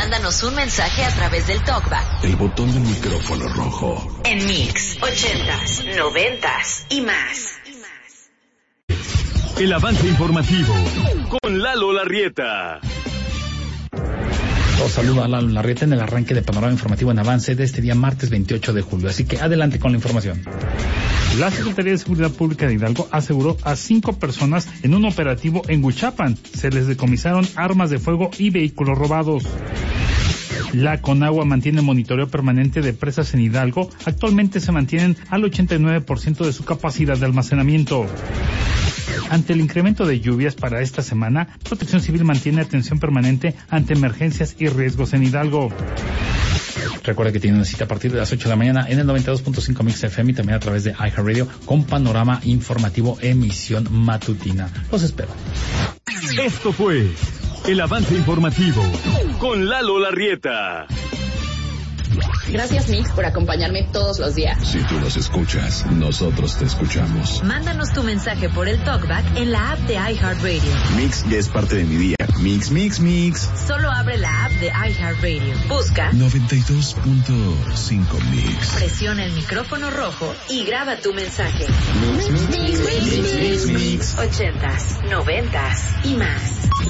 Mándanos un mensaje a través del TalkBack. El botón del micrófono rojo. En Mix 80s, 90s y más. El avance informativo con Lalo Larrieta. Los saluda a Lalo Larrieta en el arranque de Panorama Informativo en Avance de este día martes 28 de julio. Así que adelante con la información. La Secretaría de Seguridad Pública de Hidalgo aseguró a 5 personas en un operativo en Huichapan. Se les decomisaron armas de fuego y vehículos robados. La Conagua mantiene monitoreo permanente de presas en Hidalgo. Actualmente se mantienen al 89% de su capacidad de almacenamiento. Ante el incremento de lluvias para esta semana, Protección Civil mantiene atención permanente ante emergencias y riesgos en Hidalgo. Recuerda que tiene una cita a partir de las 8 de la mañana en el 92.5 Mix FM y también a través de iHeartRadio con Panorama Informativo emisión matutina. Los espero. Esto fue el avance informativo con Lalo Larrieta. Gracias, Mix, por acompañarme todos los días. Si tú nos escuchas, nosotros te escuchamos. Mándanos tu mensaje por el TalkBack en la app de iHeartRadio. Mix ya es parte de mi día. Mix, mix, mix. Solo abre la app de iHeartRadio. Busca 92.5 Mix. Presiona el micrófono rojo y graba tu mensaje. Mix, mix, mix, mix, mix, mix. 80s, 90s y más.